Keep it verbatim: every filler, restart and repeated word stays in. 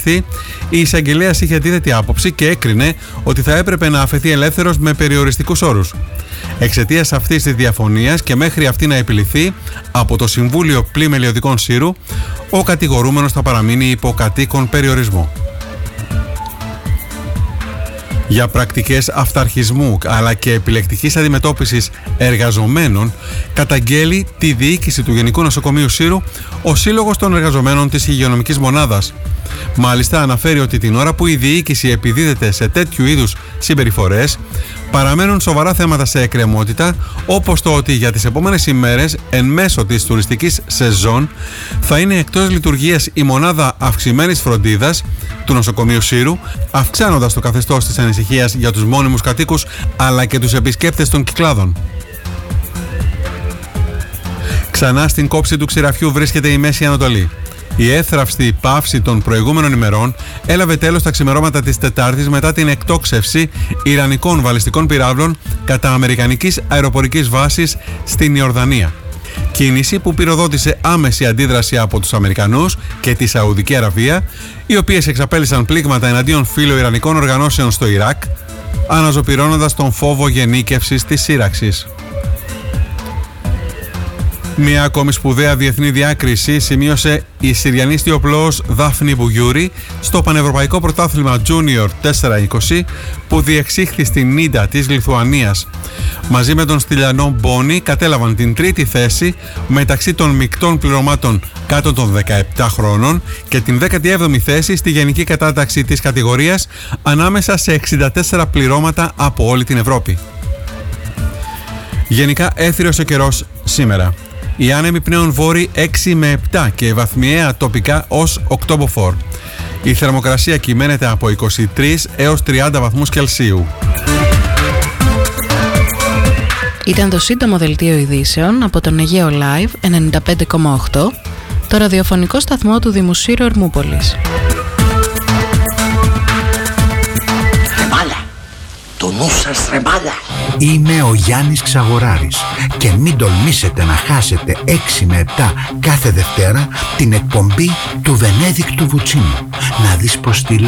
εξαφανιστεί, η εισαγγελέας είχε αντίθετη άποψη και έκρινε ότι θα έπρεπε να αφαιθεί ελεύθερος με περιοριστικούς όρους. Εξαιτίας αυτής της διαφωνίας και μέχρι αυτή να επιληθεί από το Συμβούλιο Πλημελιωδικών Σύρου, ο κατηγορούμενος θα παραμείνει υπό κατοίκον περιορισμό. Για πρακτικές αυταρχισμού αλλά και επιλεκτικής αντιμετώπισης εργαζομένων καταγγέλει τη διοίκηση του Γενικού Νοσοκομείου Σύρου ο Σύλλογος των Εργαζομένων της Υγειονομικής Μονάδας. Μάλιστα αναφέρει ότι την ώρα που η διοίκηση επιδίδεται σε τέτοιου είδους συμπεριφορές, παραμένουν σοβαρά θέματα σε εκκρεμότητα, όπως το ότι για τις επόμενες ημέρες εν μέσω της τουριστικής σεζόν θα είναι εκτός λειτουργίας η μονάδα αυξημένης φροντίδας του νοσοκομείου Σύρου, αυξάνοντας το καθεστώς της ανησυχίας για τους μόνιμους κατοίκους αλλά και τους επισκέπτες των κυκλάδων. Ξανά στην κόψη του ξηραφιού βρίσκεται η Μέση Ανατολή. Η έθραυστη παύση των προηγούμενων ημερών έλαβε τέλος τα ξημερώματα της Τετάρτης μετά την εκτόξευση ιρανικών βαλιστικών πυράβλων κατά αμερικανικής αεροπορικής βάσης στην Ιορδανία. Κίνηση που πυροδότησε άμεση αντίδραση από τους Αμερικανούς και τη Σαουδική Αραβία, οι οποίες εξαπέλυσαν πλήγματα εναντίον φιλοϊρανικών οργανώσεων στο Ιράκ, αναζωπυρώνοντας τον φόβο γενίκευσης της σύραξης. Μια ακόμη σπουδαία διεθνή διάκριση σημείωσε η Συριανή στιοπλώος Δάφνη Μπουγιούρη στο Πανευρωπαϊκό Πρωτάθλημα Junior τετρακόσια είκοσι που διεξήχθη στην Νίντα της Λιθουανίας. Μαζί με τον Στυλιανό Μπόνι κατέλαβαν την τρίτη θέση μεταξύ των μεικτών πληρωμάτων κάτω των δεκαεπτά χρόνων και την δέκατη έβδομη θέση στη γενική κατάταξη της κατηγορίας ανάμεσα σε εξήντα τέσσερα πληρώματα από όλη την Ευρώπη. Γενικά έθριος ο καιρός σήμερα. Οι άνεμοι πνέουν βόρειοι έξι με επτά και βαθμιαία τοπικά ως οκτώ μποφόρ. Η θερμοκρασία κυμαίνεται από είκοσι τρεις έως τριάντα βαθμούς Κελσίου. Ήταν το σύντομο δελτίο ειδήσεων από τον Αιγαίο Live ενενήντα πέντε κόμμα οκτώ, το ραδιοφωνικό σταθμό του Δήμου Σύρου Ερμούπολης. Το νου σας τρεμπάλα. Είμαι ο Γιάννης Ξαγοράρης και μην τολμήσετε να χάσετε έξι με επτά κάθε Δευτέρα την εκπομπή του Βενέδικτου Βουτσίνου. Να δεις πως τη